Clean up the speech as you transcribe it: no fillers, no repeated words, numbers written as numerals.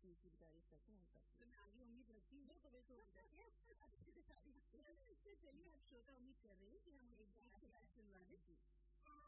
चीज़ की तारीफ करते हैं तो मैं आगे उम्मीद रखती हूँ तो वैसे हो जाती है अच्छी तारीफ। तो चलिए आप श्रोता उम्मीद कर रहे हैं कि हम एक बार सुनवा दें।